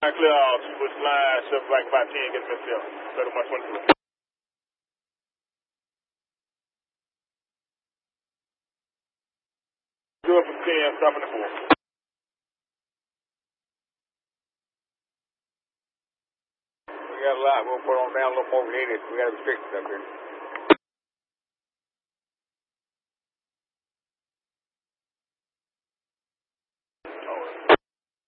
Clear out, push line, 7 back 510, get Mississippi. 3122. Good for 10, stopping the 4. We got a lot. We'll put on down a little more than 80. We got restrictions up here.